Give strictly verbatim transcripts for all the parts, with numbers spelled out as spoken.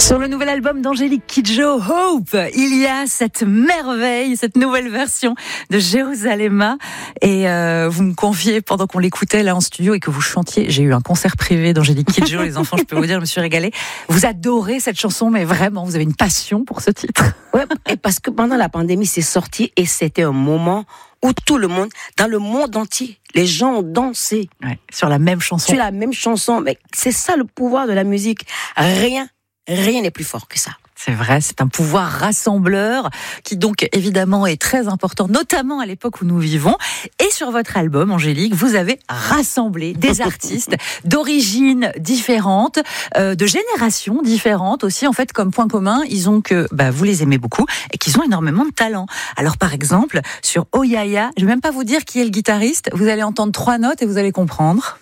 Sur le nouvel album d'Angélique Kidjo, Hope, il y a cette merveille, cette nouvelle version de Jérusalem. Et euh, vous me confiez, pendant qu'on l'écoutait là en studio et que vous chantiez, j'ai eu un concert privé d'Angélique Kidjo, les enfants, je peux vous dire, je me suis régalée. Vous adorez cette chanson, mais vraiment, vous avez une passion pour ce titre. Ouais, et parce que pendant la pandémie, c'est sorti et c'était un moment où tout le monde, dans le monde entier, les gens ont dansé. Ouais, sur la même chanson. Sur la même chanson. Mais c'est ça le pouvoir de la musique. Rien, rien n'est plus fort que ça. C'est vrai, c'est un pouvoir rassembleur qui donc évidemment est très important, notamment à l'époque où nous vivons. Et sur votre album, Angélique, vous avez rassemblé des artistes d'origines différentes, euh, de générations différentes aussi. En fait, comme point commun, ils ont que bah, vous les aimez beaucoup et qu'ils ont énormément de talent. Alors par exemple, sur Oh Ya Ya, je vais même pas vous dire qui est le guitariste. Vous allez entendre trois notes et vous allez comprendre.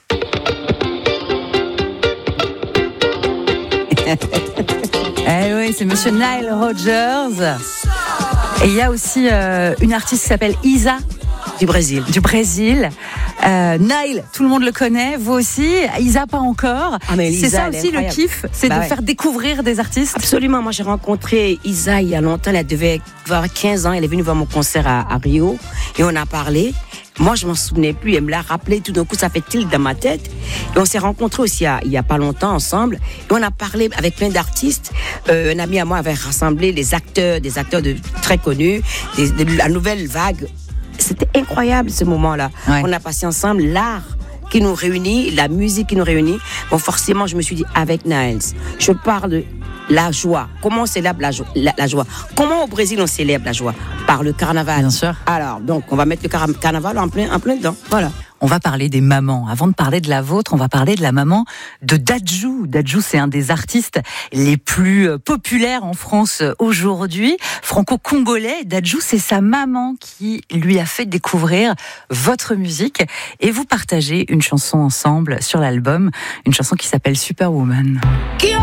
Eh oui, c'est Monsieur Nile Rodgers. Et il y a aussi euh, une artiste qui s'appelle Isa. Du Brésil. Du Brésil. Euh, Nile, tout le monde le connaît. Vous aussi. Isa, pas encore. Ah, mais c'est Isa, ça aussi le kiff, c'est bah de ouais. faire découvrir des artistes. Absolument. Moi, j'ai rencontré Isa il y a longtemps. Elle devait avoir quinze ans. Elle est venue voir mon concert à, à Rio. Et on a parlé. Moi, je m'en souvenais plus. Elle me l'a rappelé. Tout d'un coup, ça fait tilt dans ma tête. Et on s'est rencontrés aussi il y a, il y a pas longtemps ensemble. Et on a parlé avec plein d'artistes. Euh, un ami à moi avait rassemblé les acteurs, des acteurs de, très connus, des, de la nouvelle vague. C'était incroyable ce moment-là. Ouais. On a passé ensemble l'art qui nous réunit, la musique qui nous réunit. Bon, forcément, je me suis dit, avec Niles, je parle de la joie. Comment on célèbre la, jo- la, la joie? Comment au Brésil on célèbre la joie? Par le carnaval. Bien sûr. Alors, donc, on va mettre le car- carnaval en plein, en plein dedans. Voilà. On va parler des mamans. Avant de parler de la vôtre, on va parler de la maman de Dadju. Dadju, c'est un des artistes les plus populaires en France aujourd'hui. Franco-congolais, Dadju, c'est sa maman qui lui a fait découvrir votre musique. Et vous partagez une chanson ensemble sur l'album, une chanson qui s'appelle Superwoman.